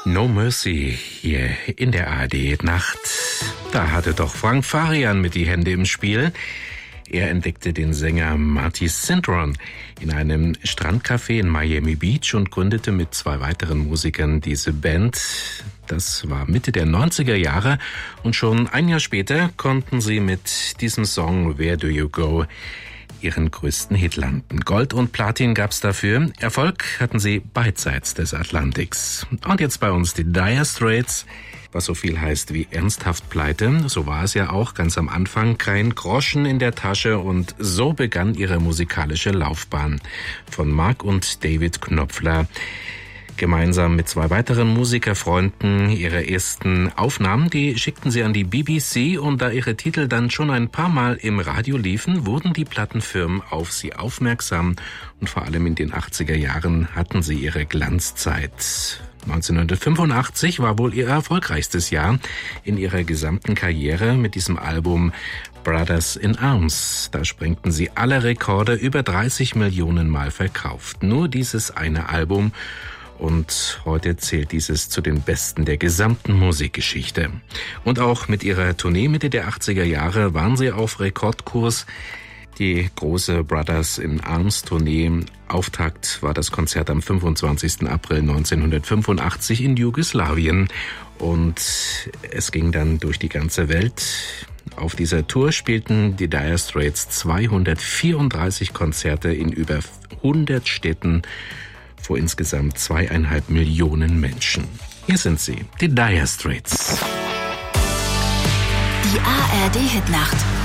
No Mercy hier in der ARD-Nacht. Da hatte doch Frank Farian mit die Hände im Spiel. Er entdeckte den Sänger Marty Cintron in einem Strandcafé in Miami Beach und gründete mit 2 weiteren Musikern diese Band. Das war Mitte der 90er Jahre und schon ein Jahr später konnten sie mit diesem Song Where Do You Go ihren größten Hit landen. Gold und Platin gab's dafür. Erfolg hatten sie beidseits des Atlantiks. Und jetzt bei uns die Dire Straits, was so viel heißt wie ernsthaft pleite. So war es ja auch ganz am Anfang. Kein Groschen in der Tasche und so begann ihre musikalische Laufbahn. Von Mark und David Knopfler gemeinsam mit 2 weiteren Musikerfreunden ihre ersten Aufnahmen, die schickten sie an die BBC und da ihre Titel dann schon ein paar Mal im Radio liefen, wurden die Plattenfirmen auf sie aufmerksam und vor allem in den 80er Jahren hatten sie ihre Glanzzeit. 1985 war wohl ihr erfolgreichstes Jahr in ihrer gesamten Karriere mit diesem Album Brothers in Arms. Da sprengten sie alle Rekorde, über 30 Millionen Mal verkauft. Nur dieses eine Album. Und heute zählt dieses zu den besten der gesamten Musikgeschichte. Und auch mit ihrer Tournee Mitte der 80er Jahre waren sie auf Rekordkurs. Die große Brothers in Arms Tournee. Auftakt war das Konzert am 25. April 1985 in Jugoslawien. Und es ging dann durch die ganze Welt. Auf dieser Tour spielten die Dire Straits 234 Konzerte in über 100 Städten vor insgesamt 2,5 Millionen Menschen. Hier sind sie, die Dire Straits. Die ARD-Hitnacht